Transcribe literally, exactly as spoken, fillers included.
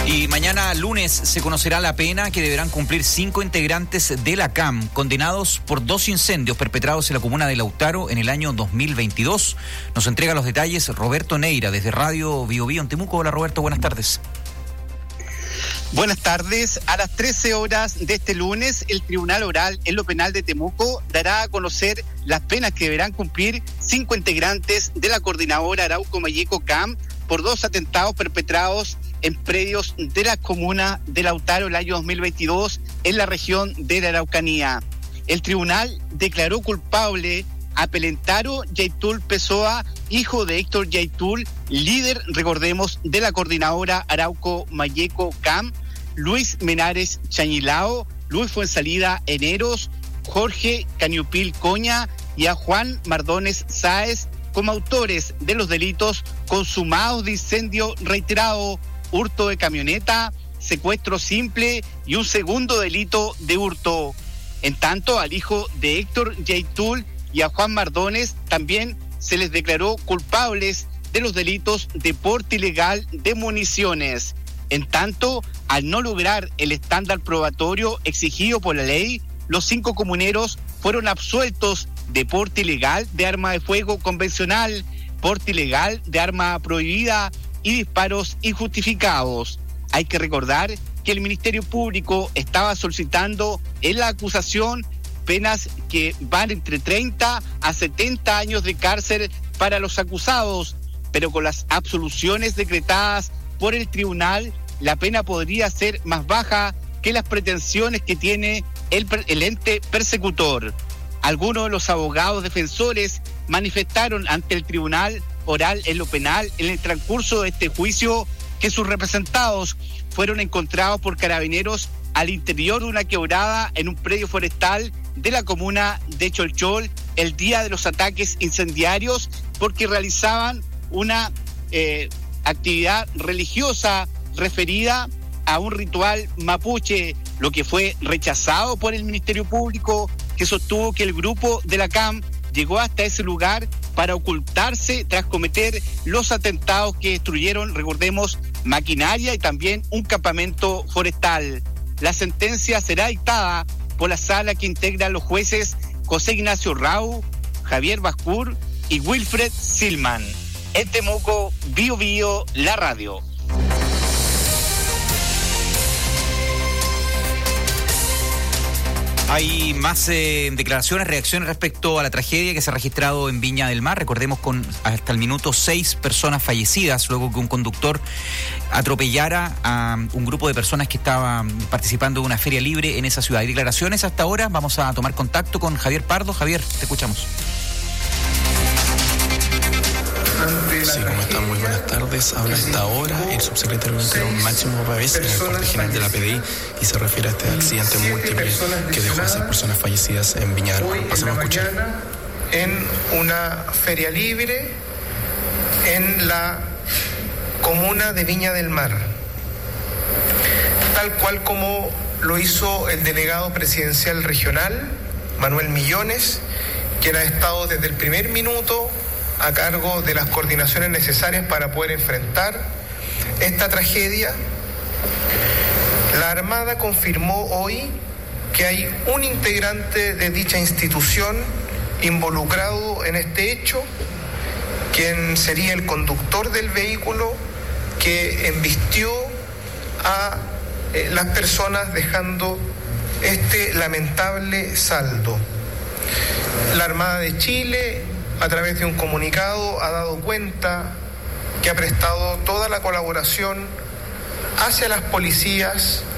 Y mañana lunes se conocerá la pena que deberán cumplir cinco integrantes de la C A M, condenados por dos incendios perpetrados en la comuna de Lautaro en el año dos mil veintidós. Nos entrega los detalles Roberto Neira, desde Radio Bio Bio en Temuco. Hola Roberto, buenas tardes. Buenas tardes. A las trece horas de este lunes, el Tribunal Oral en lo Penal de Temuco dará a conocer las penas que deberán cumplir cinco integrantes de la Coordinadora Arauco Mayeco C A M por dos atentados perpetrados en predios de la comuna de Lautaro el año dos mil veintidós en la región de la Araucanía. El tribunal declaró culpable a Pelentaro Yaitul Pessoa, hijo de Héctor Yaitul, líder, recordemos, de la Coordinadora Arauco Mayeco C A M, Luis Menares Chañilao, Luis Fuensalida Eneros, Jorge Cañupil Coña y a Juan Mardones Sáez como autores de los delitos consumados de incendio reiterado, hurto de camioneta, secuestro simple y un segundo delito de hurto. En tanto, al hijo de Héctor Yaitul y a Juan Mardones también se les declaró culpables de los delitos de porte ilegal de municiones. En tanto, al no lograr el estándar probatorio exigido por la ley, los cinco comuneros fueron absueltos de porte ilegal de arma de fuego convencional, porte ilegal de arma prohibida y disparos injustificados. Hay que recordar que el Ministerio Público estaba solicitando en la acusación penas que van entre treinta a setenta años de cárcel para los acusados, pero con las absoluciones decretadas por el tribunal, la pena podría ser más baja que las pretensiones que tiene el, el ente persecutor. Algunos de los abogados defensores manifestaron ante el Tribunal Oral en lo Penal en el transcurso de este juicio que sus representados fueron encontrados por carabineros al interior de una quebrada en un predio forestal de la comuna de Cholchol el día de los ataques incendiarios porque realizaban una eh, actividad religiosa referida a un ritual mapuche, lo que fue rechazado por el Ministerio Público, que sostuvo que el grupo de la C A M llegó hasta ese lugar para ocultarse tras cometer los atentados que destruyeron, recordemos, maquinaria y también un campamento forestal. La sentencia será dictada por la sala que integra los jueces José Ignacio Rau, Javier Bascur y Wilfred Silman. En Temuco, Bio Bio, la radio. Hay más eh, declaraciones, reacciones respecto a la tragedia que se ha registrado en Viña del Mar. Recordemos con hasta el minuto seis personas fallecidas luego que un conductor atropellara a un grupo de personas que estaban participando de una feria libre en esa ciudad. Hay declaraciones hasta ahora. Vamos a tomar contacto con Javier Pardo. Javier, te escuchamos. Sí, ¿cómo están? Muy buenas tardes. Habla hasta ahora el subsecretario Máximo Pavés en el cuartel general de la P D I y se refiere a este accidente múltiple que dejó a seis personas fallecidas en Viña del Mar. Pasamos a escuchar. En una feria libre en la comuna de Viña del Mar, tal cual como lo hizo el delegado presidencial regional, Manuel Millones, quien ha estado desde el primer minuto a cargo de las coordinaciones necesarias para poder enfrentar esta tragedia. La Armada confirmó hoy que hay un integrante de dicha institución involucrado en este hecho, quien sería el conductor del vehículo que embistió a eh, las personas dejando este lamentable saldo. La Armada de Chile, a través de un comunicado, ha dado cuenta que ha prestado toda la colaboración hacia las policías